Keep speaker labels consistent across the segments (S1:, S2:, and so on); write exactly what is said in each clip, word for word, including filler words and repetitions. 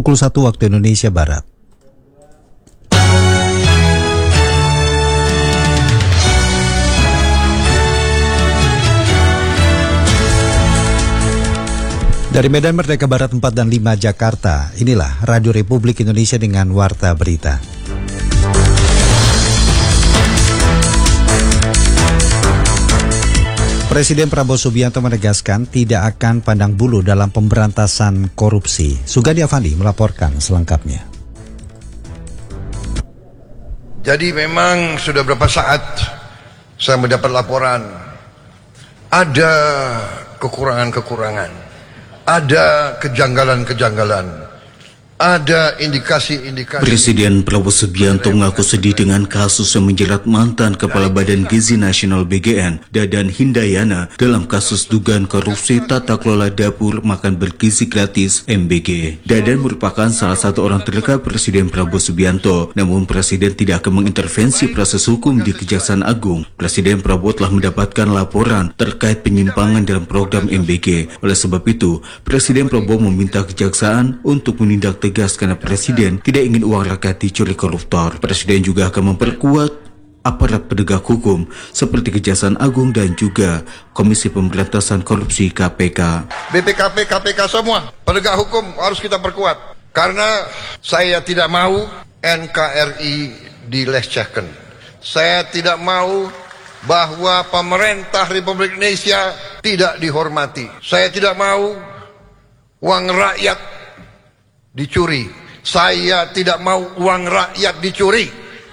S1: pukul satu waktu Indonesia Barat. Dari Medan Merdeka Barat empat dan lima Jakarta, inilah Radio Republik Indonesia dengan Warta Berita. Presiden Prabowo Subianto menegaskan tidak akan pandang bulu dalam pemberantasan korupsi. Sugandi Avandi melaporkan selengkapnya.
S2: Jadi memang sudah berapa saat saya mendapat laporan ada kekurangan-kekurangan. Ada kejanggalan-kejanggalan, ada indikasi-indikasi.
S3: Presiden Prabowo Subianto mengaku sedih dengan kasus yang menjerat mantan Kepala Badan Gizi Nasional B G N, Dadan Hindayana, dalam kasus dugaan korupsi tata kelola dapur makan bergizi gratis M B G. Dadan merupakan salah satu orang terdekat Presiden Prabowo Subianto, namun Presiden tidak akan mengintervensi proses hukum di Kejaksaan Agung. Presiden Prabowo telah mendapatkan laporan terkait penyimpangan dalam program M B G. Oleh sebab itu, Presiden Prabowo meminta Kejaksaan untuk menindak tegas karena Presiden tidak ingin uang rakyat dicuri koruptor. Presiden juga akan memperkuat aparat penegak hukum seperti Kejaksaan Agung dan juga Komisi Pemberantasan Korupsi K P K.
S2: B P K P, K P K semua penegak hukum harus kita perkuat. Karena saya tidak mau N K R I dilecehkan. Saya tidak mau bahwa pemerintah Republik Indonesia tidak dihormati. Saya tidak mau uang rakyat dicuri. Saya tidak mau uang rakyat dicuri.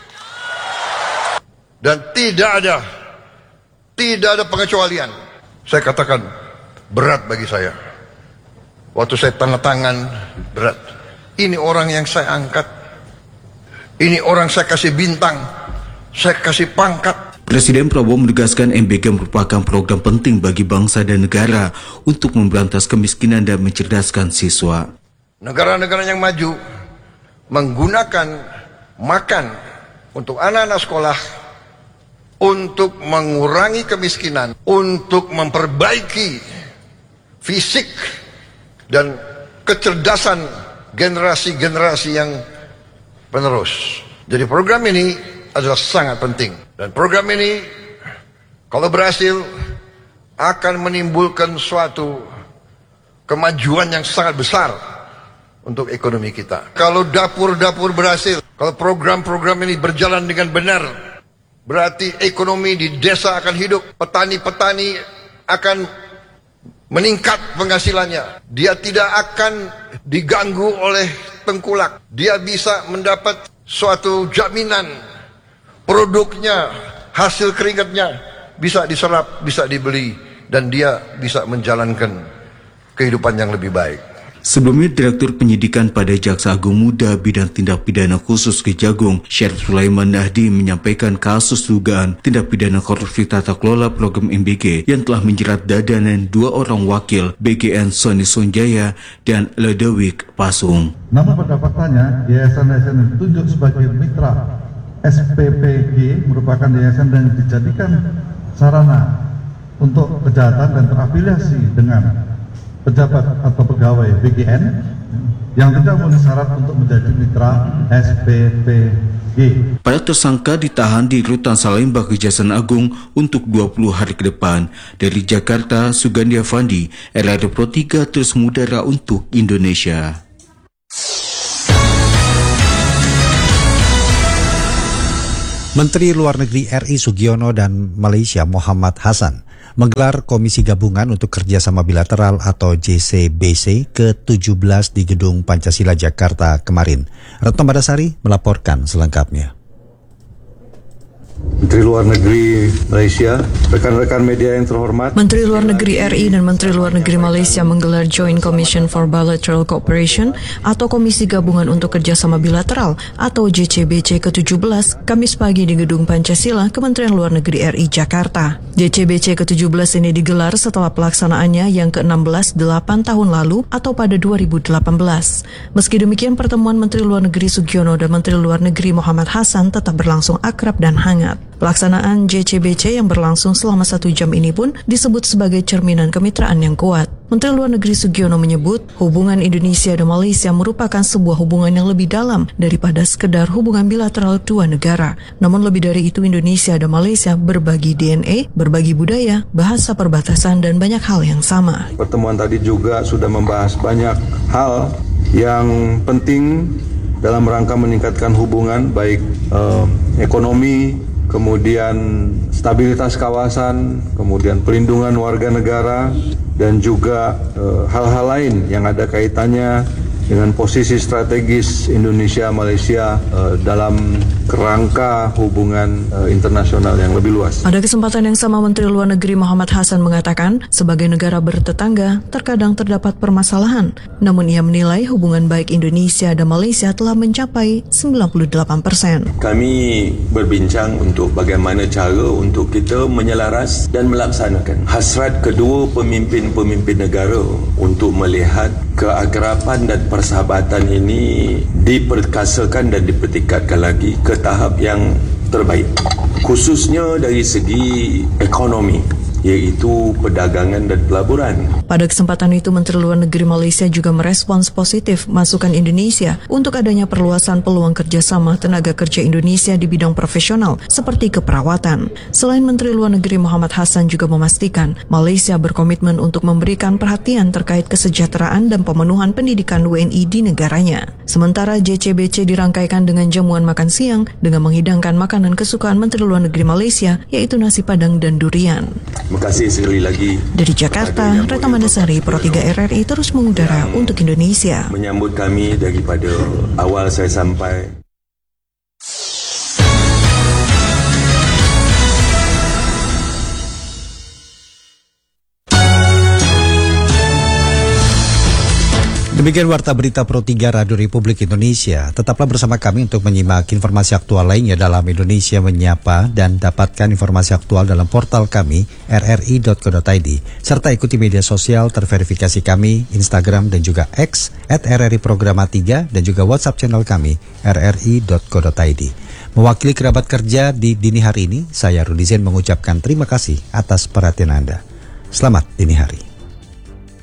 S2: Dan tidak ada tidak ada pengecualian. Saya katakan berat bagi saya. Waktu saya tanda tangan berat. Ini orang yang saya angkat. Ini orang saya kasih bintang. Saya kasih pangkat.
S3: Presiden Prabowo menegaskan M B G merupakan program penting bagi bangsa dan negara untuk memberantas kemiskinan dan mencerdaskan siswa.
S2: Negara-negara yang maju menggunakan makan untuk anak-anak sekolah untuk mengurangi kemiskinan, untuk memperbaiki fisik dan kecerdasan generasi-generasi yang penerus. Jadi program ini adalah sangat penting. Dan program ini kalau berhasil akan menimbulkan suatu kemajuan yang sangat besar untuk ekonomi kita. Kalau dapur-dapur berhasil, kalau program-program ini berjalan dengan benar, berarti ekonomi di desa akan hidup, petani-petani akan meningkat penghasilannya. Dia tidak akan diganggu oleh tengkulak. Dia bisa mendapat suatu jaminan produknya, hasil keringatnya bisa diserap, bisa dibeli, dan dia bisa menjalankan kehidupan yang lebih baik.
S3: Sebelumnya, Direktur Penyidikan pada Jaksa Agung Muda Bidang Tindak Pidana Khusus Kejagung, Syarif Sulaiman Nahdi, menyampaikan kasus dugaan tindak pidana korupsi tata kelola program M B G yang telah menjerat Dadan dan dua orang wakil B G N, Sony Sonjaya dan Ledewik Pasung.
S4: Namun pada faktanya, yayasan-yayasan yang ditunjuk sebagai mitra S P P G merupakan yayasan yang dijadikan sarana untuk kejahatan dan terafiliasi dengan pejabat atau pegawai B G N yang tidak memenuhi syarat untuk menjadi mitra S P P G.
S3: Para tersangka ditahan di Rutan Salemba Kejaksaan Agung untuk dua puluh hari ke depan. Dari Jakarta, Sugandi Avandi, R R I Pro tiga terus mengudara untuk Indonesia.
S1: Menteri Luar Negeri R I Sugiono dan Malaysia Muhammad Hassan menggelar Komisi Gabungan untuk Kerjasama Bilateral atau J C B C ke tujuh belas di Gedung Pancasila Jakarta kemarin. Retno Madasari melaporkan selengkapnya.
S5: Menteri Luar Negeri Malaysia, rekan-rekan media yang terhormat.
S6: Menteri Luar Negeri R I dan Menteri Luar Negeri Malaysia menggelar Joint Commission for Bilateral Cooperation atau Komisi Gabungan untuk Kerjasama Bilateral atau J C B C ke tujuh belas Kamis pagi di Gedung Pancasila, Kementerian Luar Negeri R I Jakarta. J C B C ke tujuh belas ini digelar setelah pelaksanaannya yang ke enam belas delapan tahun lalu atau pada dua ribu delapan belas. Meski demikian, pertemuan Menteri Luar Negeri Sugiono dan Menteri Luar Negeri Muhammad Hassan tetap berlangsung akrab dan hangat. Pelaksanaan J C B C yang berlangsung selama satu jam ini pun disebut sebagai cerminan kemitraan yang kuat. Menteri Luar Negeri Sugiono menyebut hubungan Indonesia dan Malaysia merupakan sebuah hubungan yang lebih dalam daripada sekedar hubungan bilateral dua negara. Namun lebih dari itu, Indonesia dan Malaysia berbagi D N A, berbagi budaya, bahasa perbatasan, dan banyak hal yang sama.
S5: Pertemuan tadi juga sudah membahas banyak hal yang penting dalam rangka meningkatkan hubungan baik eh, ekonomi, kemudian stabilitas kawasan, kemudian pelindungan warga negara, dan juga e, hal-hal lain yang ada kaitannya dengan posisi strategis Indonesia-Malaysia e, dalam kerangka hubungan e, internasional yang lebih luas.
S6: Pada kesempatan yang sama, Menteri Luar Negeri Muhammad Hasan mengatakan, sebagai negara bertetangga, terkadang terdapat permasalahan. Namun ia menilai hubungan baik Indonesia dan Malaysia telah mencapai sembilan puluh delapan persen.
S7: Kami berbincang untuk bagaimana cara untuk kita menyelaras dan melaksanakan hasrat kedua pemimpin-pemimpin negara untuk melihat keakraban dan persahabatan ini diperkasakan dan dipertingkatkan lagi ke tahap yang terbaik, khususnya dari segi ekonomi, yaitu perdagangan dan pelaburan.
S6: Pada kesempatan itu, Menteri Luar Negeri Malaysia juga merespons positif masukan Indonesia untuk adanya perluasan peluang kerjasama tenaga kerja Indonesia di bidang profesional seperti keperawatan. Selain Menteri Luar Negeri Muhammad Hasan juga memastikan Malaysia berkomitmen untuk memberikan perhatian terkait kesejahteraan dan pemenuhan pendidikan W N I di negaranya. Sementara J C B C dirangkaikan dengan jamuan makan siang dengan menghidangkan makanan kesukaan Menteri Luar Negeri Malaysia, yaitu nasi padang dan durian.
S7: Terima kasih sekali lagi.
S6: Dari Jakarta, Reta Mandasari, Pro tiga R R I terus mengudara untuk Indonesia.
S7: Menyambut kami daripada awal saya sampai.
S1: Demikian Warta Berita Pro tiga Radio Republik Indonesia. Tetaplah bersama kami untuk menyimak informasi aktual lainnya dalam Indonesia Menyapa dan dapatkan informasi aktual dalam portal kami r r i dot co dot i d serta ikuti media sosial terverifikasi kami Instagram dan juga X at r r i programa tiga dan juga WhatsApp channel kami r r i dot co dot i d. Mewakili kerabat kerja di dini hari ini, saya Rudi Zain mengucapkan terima kasih atas perhatian Anda. Selamat dini hari.